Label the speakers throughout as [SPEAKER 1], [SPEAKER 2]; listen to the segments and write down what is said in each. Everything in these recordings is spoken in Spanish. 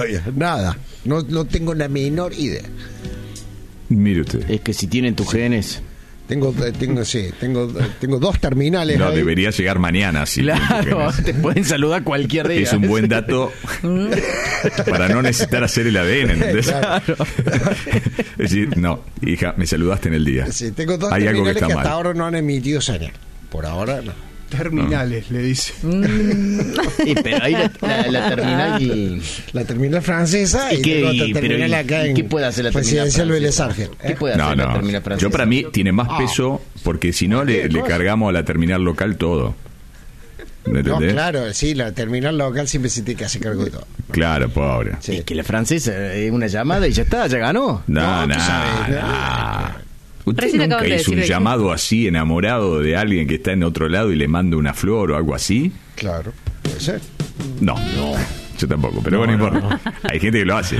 [SPEAKER 1] todavía, nada. No tengo la menor idea.
[SPEAKER 2] Mire usted.
[SPEAKER 3] Es que si tienen tus genes.
[SPEAKER 1] Tengo 2 terminales.
[SPEAKER 2] No,
[SPEAKER 1] ahí.
[SPEAKER 2] debería llegar mañana. Sí,
[SPEAKER 3] Claro, te pueden saludar cualquier día.
[SPEAKER 2] Es un buen dato para no necesitar hacer el ADN, ¿entendés?
[SPEAKER 3] Claro.
[SPEAKER 2] Es decir, no, hija, me saludaste en el día.
[SPEAKER 1] Sí, tengo 2
[SPEAKER 2] Hay algo que
[SPEAKER 1] terminales
[SPEAKER 2] está
[SPEAKER 1] que
[SPEAKER 2] mal.
[SPEAKER 1] hasta ahora no han emitido señal. Por ahora no.
[SPEAKER 4] Terminales, le dice.
[SPEAKER 3] Pero ahí la terminal y...
[SPEAKER 1] La terminal francesa y tengo otra terminal acá en
[SPEAKER 3] ¿qué puede hacer la terminal
[SPEAKER 1] Presidencial
[SPEAKER 3] francesa?
[SPEAKER 1] Vélez Arfiel.
[SPEAKER 3] ¿Qué puede hacer la terminal francesa?
[SPEAKER 2] Yo para mí tiene más peso porque si no le cargamos a la terminal local todo. ¿Me
[SPEAKER 1] No,
[SPEAKER 2] entendés?
[SPEAKER 1] claro, sí, la terminal local siempre se tiene que hacer cargo de todo.
[SPEAKER 2] Claro, pobre.
[SPEAKER 1] Sí.
[SPEAKER 3] Es que la francesa es una llamada y ya está, ya ganó.
[SPEAKER 2] No.
[SPEAKER 1] tú sabes,
[SPEAKER 2] ¿Usted
[SPEAKER 5] Recién
[SPEAKER 2] nunca
[SPEAKER 5] acabas de
[SPEAKER 2] hizo un
[SPEAKER 5] decir que-
[SPEAKER 2] llamado así enamorado de alguien que está en otro lado y le manda una flor o algo así?
[SPEAKER 1] Claro, puede ser.
[SPEAKER 2] No. Yo tampoco, pero bueno, no importa. Hay gente que lo hace.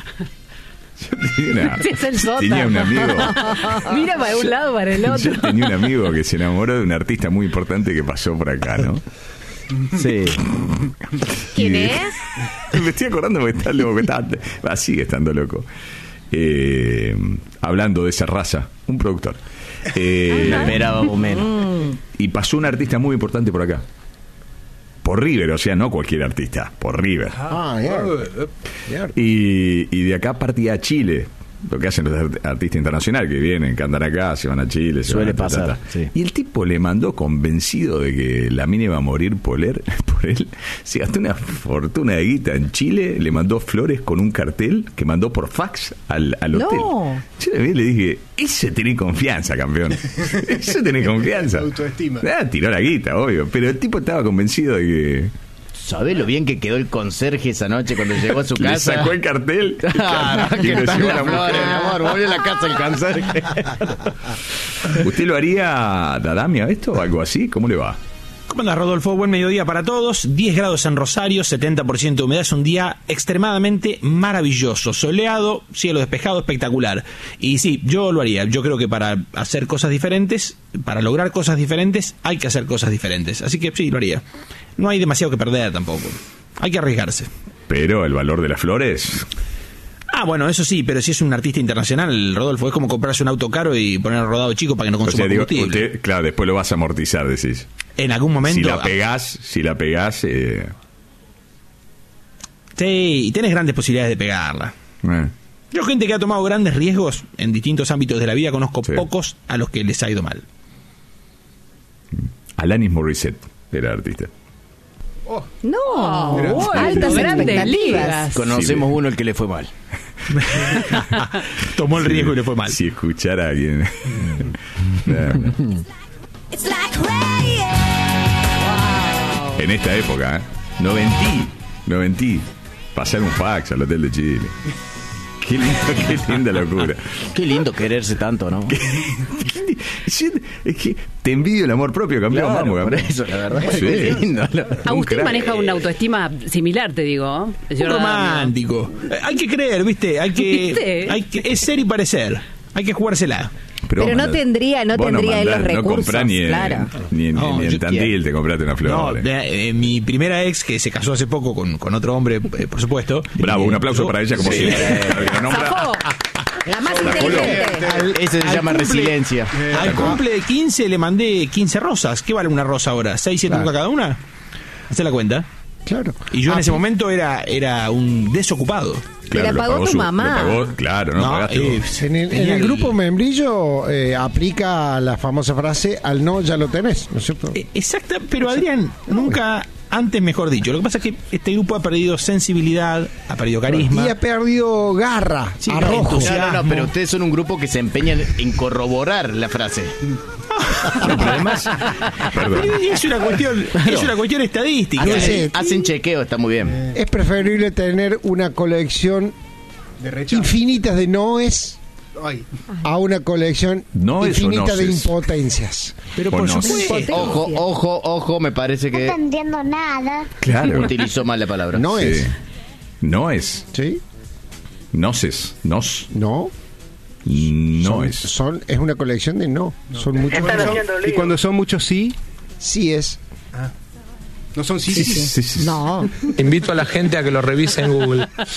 [SPEAKER 5] Sí, es el sota.
[SPEAKER 2] Tenía un amigo.
[SPEAKER 5] Mira para un lado, para el otro.
[SPEAKER 2] Yo tenía un amigo que se enamoró de un artista muy importante que pasó por acá, ¿no?
[SPEAKER 3] Sí.
[SPEAKER 5] ¿Quién
[SPEAKER 2] Y-
[SPEAKER 5] es?
[SPEAKER 2] Me estoy acordando porque está loco, sigue estando loco. Hablando de esa raza, un productor.
[SPEAKER 3] Esperaba un menos.
[SPEAKER 2] Y pasó un artista muy importante por acá. Por River, o sea, no cualquier artista, por River.
[SPEAKER 1] Bien.
[SPEAKER 2] Y de acá partía a Chile. Lo que hacen los artistas internacionales que vienen, que andan acá, se van a Chile.
[SPEAKER 3] Suele pasar, sí.
[SPEAKER 2] Y el tipo le mandó convencido de que la mina iba a morir por él. Se gastó una fortuna de guita en Chile, le mandó flores con un cartel que mandó por fax al hotel.
[SPEAKER 5] No.
[SPEAKER 2] Yo le dije, ese tenés confianza, campeón. Eso tenés confianza.
[SPEAKER 4] Autoestima.
[SPEAKER 2] Tiró la guita, obvio. Pero el tipo estaba convencido de que...
[SPEAKER 3] ¿Sabés lo bien que quedó el conserje esa noche cuando llegó a su
[SPEAKER 2] Le
[SPEAKER 3] casa?
[SPEAKER 2] sacó el cartel.
[SPEAKER 3] Claro,
[SPEAKER 2] Y
[SPEAKER 3] que
[SPEAKER 2] lo
[SPEAKER 3] están
[SPEAKER 2] llevó a
[SPEAKER 3] las
[SPEAKER 2] la
[SPEAKER 3] flores,
[SPEAKER 2] mujer.
[SPEAKER 3] mi amor, volvió a la casa el conserje.
[SPEAKER 2] ¿Usted lo haría, Dadamia, esto o algo así? ¿Cómo le va?
[SPEAKER 6] ¿Cómo andas, Rodolfo? Buen mediodía para todos. 10 grados en Rosario, 70% de humedad. Es un día extremadamente maravilloso. Soleado, cielo despejado, espectacular. Y sí, yo lo haría. Yo creo que para hacer cosas diferentes, para lograr cosas diferentes, hay que hacer cosas diferentes. Así que sí, lo haría. No hay demasiado que perder tampoco. Hay que arriesgarse.
[SPEAKER 2] Pero el valor de las flores...
[SPEAKER 6] Ah, bueno, eso sí, pero si es un artista internacional, Rodolfo, es como comprarse un auto caro y poner rodado chico para que no
[SPEAKER 2] O
[SPEAKER 6] consuma
[SPEAKER 2] sea, digo,
[SPEAKER 6] combustible.
[SPEAKER 2] usted, claro, después lo vas a amortizar, decís.
[SPEAKER 6] En algún momento...
[SPEAKER 2] Si la pegás...
[SPEAKER 6] Sí, y tenés grandes posibilidades de pegarla. Yo, gente que ha tomado grandes riesgos en distintos ámbitos de la vida, conozco
[SPEAKER 2] Sí.
[SPEAKER 6] pocos a los que les ha ido mal.
[SPEAKER 2] Alanis Morissette era artista.
[SPEAKER 5] No,
[SPEAKER 4] Mira.
[SPEAKER 5] altas grandes
[SPEAKER 7] expectativas.
[SPEAKER 5] ligas.
[SPEAKER 3] Conocemos uno el que le fue mal.
[SPEAKER 6] Tomó el riesgo y le fue mal.
[SPEAKER 2] Si escuchara a alguien... En esta época, no mentí. Pasar un fax al Hotel de Chile. Qué linda locura.
[SPEAKER 3] Qué lindo quererse tanto, ¿no?
[SPEAKER 2] Es que te envidio el amor propio, campeón.
[SPEAKER 3] Claro,
[SPEAKER 2] Vamos,
[SPEAKER 3] por
[SPEAKER 2] campeón.
[SPEAKER 3] eso, la verdad.
[SPEAKER 2] Sí.
[SPEAKER 3] Qué lindo.
[SPEAKER 5] Agustín
[SPEAKER 2] crack.
[SPEAKER 5] maneja una autoestima similar, te digo.
[SPEAKER 6] Un romántico. Hay que creer, ¿viste?
[SPEAKER 5] ¿Viste?
[SPEAKER 6] Es ser y parecer. Hay que jugársela.
[SPEAKER 7] Pero no
[SPEAKER 2] mandá-
[SPEAKER 7] tendría él
[SPEAKER 2] vos
[SPEAKER 7] los
[SPEAKER 2] mandás,
[SPEAKER 7] recursos,
[SPEAKER 2] No comprás ni en,
[SPEAKER 7] claro.
[SPEAKER 2] ni en,
[SPEAKER 6] No,
[SPEAKER 2] ni en
[SPEAKER 6] yo
[SPEAKER 2] Tandil
[SPEAKER 6] quiero.
[SPEAKER 2] te compraste una flor.
[SPEAKER 6] No, mi primera ex, que se casó hace poco con otro hombre, por supuesto.
[SPEAKER 2] Bravo, un aplauso para ella como
[SPEAKER 6] Sí.
[SPEAKER 2] siempre. La nombra-
[SPEAKER 5] Zafó.
[SPEAKER 7] La más
[SPEAKER 2] La
[SPEAKER 7] inteligente.
[SPEAKER 3] Ese se
[SPEAKER 6] Al
[SPEAKER 3] llama
[SPEAKER 6] cumple-
[SPEAKER 3] resiliencia.
[SPEAKER 6] Al cumple de 15 le mandé 15 rosas. ¿Qué vale una rosa ahora? ¿6, 7 lucas cada una? Hacé la cuenta.
[SPEAKER 1] Claro.
[SPEAKER 6] Y yo en ese momento era un desocupado.
[SPEAKER 7] la
[SPEAKER 2] lo
[SPEAKER 7] pagó
[SPEAKER 2] pagó
[SPEAKER 7] tu mamá.
[SPEAKER 2] Lo pagó, claro, no, pagaste vos.
[SPEAKER 1] En el grupo Membrillo aplica la famosa frase, al no ya lo tenés, ¿no es cierto?
[SPEAKER 6] Exacta, pero Adrián, nunca antes mejor dicho. Lo que pasa es que este grupo ha perdido sensibilidad, ha perdido carisma.
[SPEAKER 1] Y ha perdido garra,
[SPEAKER 6] Sí,
[SPEAKER 1] arrojo.
[SPEAKER 6] entusiasmo.
[SPEAKER 3] No, pero ustedes son un grupo que se empeñan en corroborar la frase.
[SPEAKER 2] No, pero además, perdón.
[SPEAKER 6] Es una cuestión estadística.
[SPEAKER 3] Hacen chequeo, está muy bien.
[SPEAKER 1] Es preferible tener una colección
[SPEAKER 4] De rechazo.
[SPEAKER 1] infinita de noes
[SPEAKER 4] Ay.
[SPEAKER 1] a una colección
[SPEAKER 2] ¿Noes o
[SPEAKER 1] infinita de
[SPEAKER 2] noces?
[SPEAKER 1] impotencias.
[SPEAKER 6] Pero
[SPEAKER 2] O
[SPEAKER 6] por
[SPEAKER 2] no.
[SPEAKER 6] supuesto.
[SPEAKER 3] Ojo, me parece que
[SPEAKER 8] entiendo nada.
[SPEAKER 2] Claro.
[SPEAKER 3] utilizó mal la palabra.
[SPEAKER 1] Noes.
[SPEAKER 2] Sí. No es.
[SPEAKER 1] ¿Sí?
[SPEAKER 2] Noces. Nos.
[SPEAKER 1] No.
[SPEAKER 2] No es.
[SPEAKER 1] Es una colección de no. Son muchos.
[SPEAKER 4] Y cuando son muchos sí,
[SPEAKER 1] Sí es.
[SPEAKER 4] no son sí.
[SPEAKER 2] Sí.
[SPEAKER 7] No.
[SPEAKER 9] Invito a la gente a que lo revise en Google.